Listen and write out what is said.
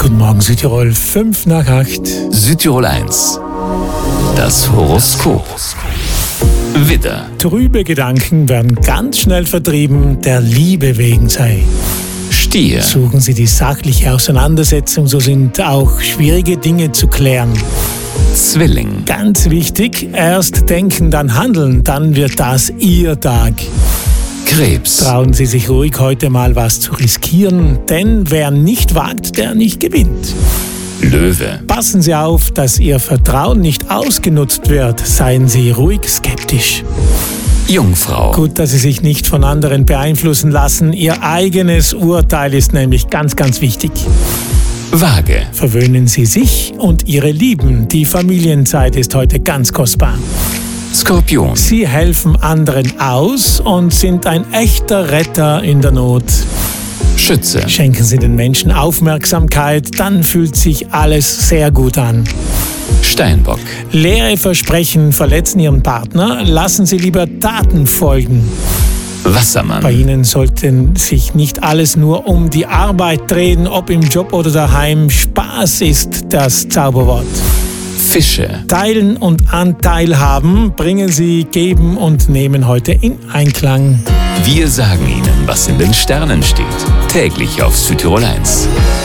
Guten Morgen Südtirol, 5 nach 8. Südtirol 1. Das Horoskop. Widder. Trübe Gedanken werden ganz schnell vertrieben, der Liebe wegen sei. Stier. Suchen Sie die sachliche Auseinandersetzung, so sind auch schwierige Dinge zu klären. Zwilling. Ganz wichtig, erst denken, dann handeln, dann wird das Ihr Tag. Krebs. Trauen Sie sich ruhig heute mal was zu riskieren, denn wer nicht wagt, der nicht gewinnt. Löwe. Passen Sie auf, dass Ihr Vertrauen nicht ausgenutzt wird, seien Sie ruhig skeptisch. Jungfrau. Gut, dass Sie sich nicht von anderen beeinflussen lassen, Ihr eigenes Urteil ist nämlich ganz, ganz wichtig. Waage. Verwöhnen Sie sich und Ihre Lieben, die Familienzeit ist heute ganz kostbar. Skorpion. Sie helfen anderen aus und sind ein echter Retter in der Not. Schütze. Schenken Sie den Menschen Aufmerksamkeit, dann fühlt sich alles sehr gut an. Steinbock. Leere Versprechen verletzen Ihren Partner, lassen Sie lieber Taten folgen. Wassermann. Bei Ihnen sollten sich nicht alles nur um die Arbeit drehen, ob im Job oder daheim. Spaß ist das Zauberwort. Fische. Teilen und Anteil haben, bringen Sie Geben und Nehmen heute in Einklang. Wir sagen Ihnen, was in den Sternen steht. Täglich auf Südtirol 1.